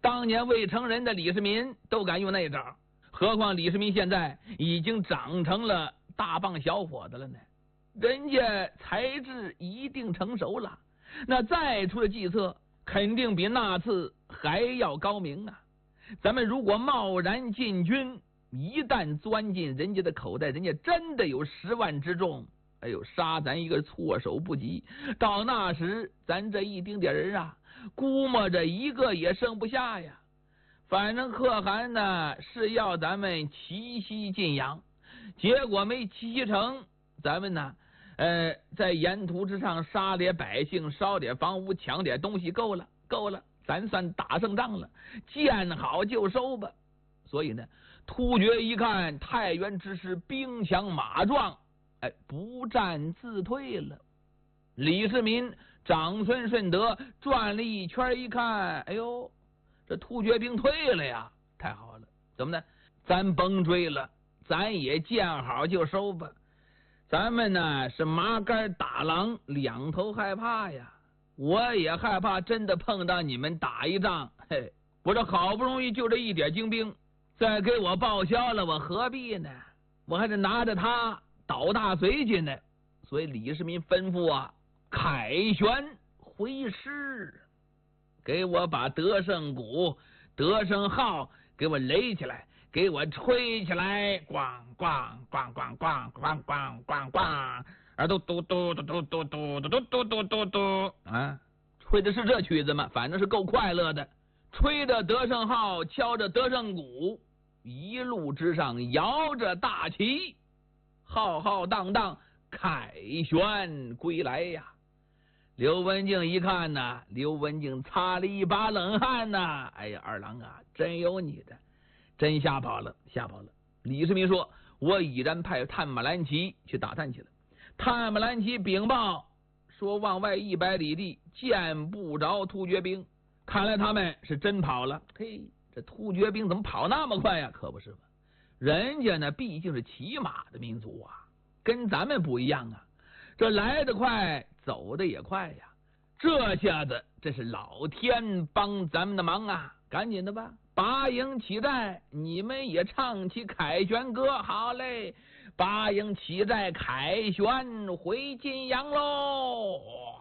当年未成人的李世民都敢用那招，何况李世民现在已经长成了大棒小伙子了呢？人家才智一定成熟了，那再出的计策肯定比那次还要高明啊！咱们如果贸然进军，一旦钻进人家的口袋，人家真的有10万之众，哎呦，杀咱一个措手不及。到那时，咱这一丁点人啊，估摸着一个也剩不下呀。反正可汗呢是要咱们奇袭晋阳，结果没奇袭成，咱们呢在沿途之上杀点百姓，烧点房屋，抢点东西，够了，咱算打胜仗了，见好就收吧。所以呢，突厥一看太原之师兵强马壮，不战自退了。李世民长孙顺德转了一圈一看，哎呦，这突厥兵退了呀，太好了！怎么呢？咱甭追了，咱也见好就收吧。咱们呢是麻杆打狼，两头害怕呀。我也害怕真的碰到你们打一仗，嘿，我这好不容易就这一点精兵，再给我报销了，我何必呢？我还得拿着它倒大隋去呢。所以李世民吩咐啊，凯旋回师，给我把德胜鼓、德胜号给我擂起来，给我吹起来，咣咣咣咣咣咣咣咣咣，嘟嘟嘟嘟嘟嘟嘟嘟嘟嘟嘟嘟啊！吹的是这曲子吗？反正是够快乐的，吹着德胜号，敲着德胜鼓，一路之上摇着大旗，浩浩荡荡，凯旋归来呀！刘文静一看呐，刘文静擦了一把冷汗呐，哎呀，二郎啊，真有你的，真吓跑了。李世民说，我已然派探马兰奇去打探去了。探马兰奇禀报说，往外100里地见不着突厥兵，看来他们是真跑了。嘿，这突厥兵怎么跑那么快呀？可不是嘛，人家呢毕竟是骑马的民族啊，跟咱们不一样啊，这来得快，走的也快呀。这下子这是老天帮咱们的忙啊，赶紧的吧，拔营起寨，你们也唱起凯旋歌。好嘞，拔营起寨，凯旋回晋阳喽。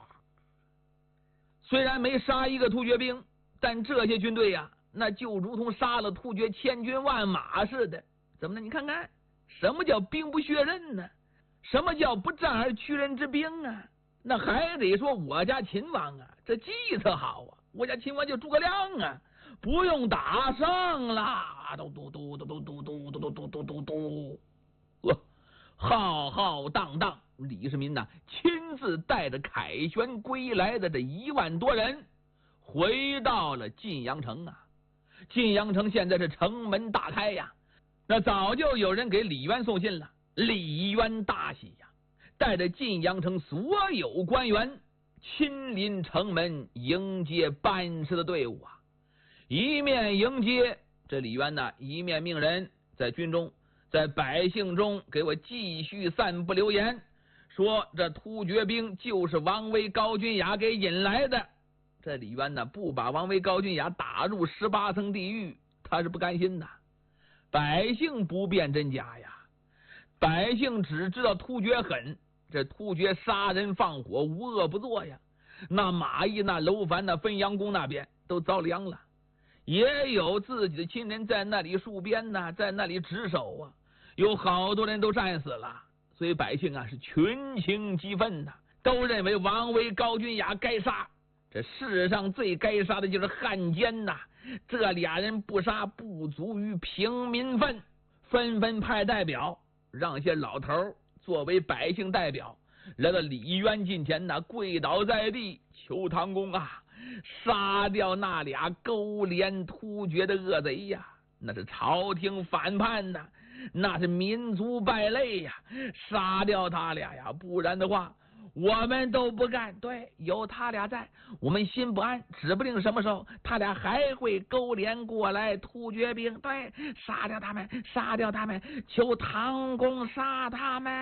虽然没杀一个突厥兵，但这些军队呀，那就如同杀了突厥千军万马似的。怎么呢？你看看什么叫兵不血刃呢？什么叫不战而屈人之兵啊？那还得说我家秦王啊，这计策好啊！我家秦王就诸葛亮啊，不用打胜啦，嘟嘟嘟嘟嘟嘟嘟嘟嘟嘟嘟嘟，浩浩荡荡，李世民呐亲自带着凯旋归来的这1万多人，回到了晋阳城啊。晋阳城现在是城门大开呀，那早就有人给李渊送信了。李渊大喜呀，带着晋阳城所有官员亲临城门迎接班师的队伍啊。一面迎接这李渊呢，一面命人在军中在百姓中给我继续散布流言，说这突厥兵就是王维高君雅给引来的。这李渊呢不把王维高君雅打入18层地狱，他是不甘心的。百姓不辨真假呀，百姓只知道突厥狠，这突厥杀人放火无恶不作呀。那马邑那楼烦那汾阳宫那边都遭殃了，也有自己的亲人在那里戍边呐，在那里值守啊，有好多人都战死了。所以百姓啊是群情激愤呐，都认为王维高君雅该杀，这世上最该杀的就是汉奸呐，这俩人不杀不足于平民愤，纷纷派代表让些老头作为百姓代表来到李渊近前呐，跪倒在地求唐公啊，杀掉那俩勾连突厥的恶贼呀！那是朝廷反叛呐，那是民族败类呀！杀掉他俩呀，不然的话我们都不干。对，有他俩在，我们心不安，指不定什么时候他俩还会勾连过来突厥兵。对，杀掉他们，杀掉他们，求唐公杀他们。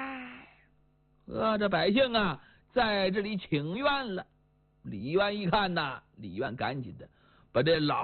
这百姓啊在这里请愿了。李渊一看呐，李渊赶紧的把这老